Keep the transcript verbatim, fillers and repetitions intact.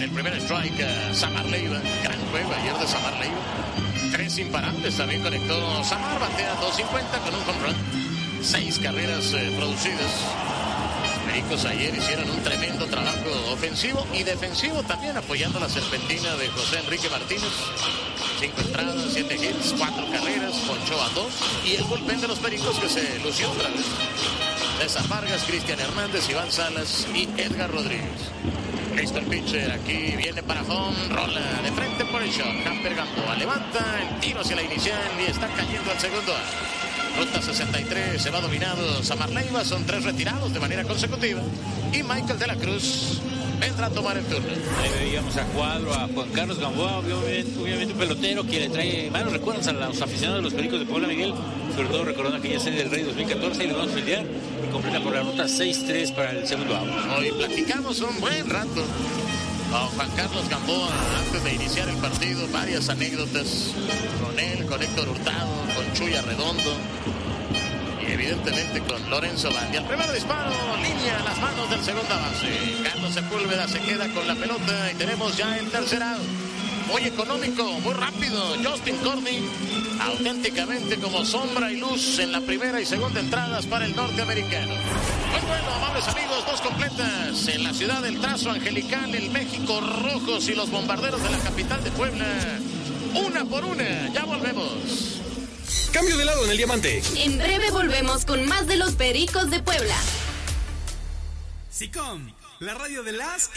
el primer strike a Samar Leiva. Gran juego ayer de Samar Leiva. Tres imparables también conectó Samar. Batea dos cincuenta con un home run. Seis carreras eh, producidas. Los Pericos ayer hicieron un tremendo trabajo ofensivo y defensivo también, apoyando la serpentina de José Enrique Martínez. Cinco entradas, siete hits, cuatro carreras, ponchó a dos. Y el bullpen de los Pericos que se lució otra vez. César Vargas, Cristian Hernández, Iván Salas y Edgar Rodríguez. Listo el pitcher, aquí viene para home, rola de frente por el short. Camper Gamboa levanta el tiro hacia la inicial y está cayendo al segundo out. Ruta sesenta y tres, se va dominado Samar Leiva, son tres retirados de manera consecutiva. Y Michael de la Cruz vendrá a tomar el turno. Ahí veíamos a Cuadro, a Juan Carlos Gamboa, obviamente, obviamente un pelotero que le trae malos recuerdos a los aficionados de los Pericos de Puebla, Miguel, sobre todo recordando aquella serie del Rey dos mil catorce, y le vamos a filiar y completa por la ruta seis tres para el segundo out. Hoy platicamos un buen rato con Juan Carlos Gamboa antes de iniciar el partido, varias anécdotas con él, con Héctor Hurtado, con Chuy Arredondo y evidentemente con Lorenzo Bandi. El primer disparo, línea a las manos del segunda base. Carlos Sepúlveda se queda con la pelota y tenemos ya el tercer out. Muy económico, muy rápido. Justin Corney, auténticamente como sombra y luz en la primera y segunda entradas para el norteamericano. Muy bueno, amables amigos, dos completas en la ciudad del trazo angelical, el México Rojos y los Bombarderos de la capital de Puebla. Una por una, ya volvemos. Cambio de lado en el diamante. En breve volvemos con más de los Pericos de Puebla. SICOM, la radio de las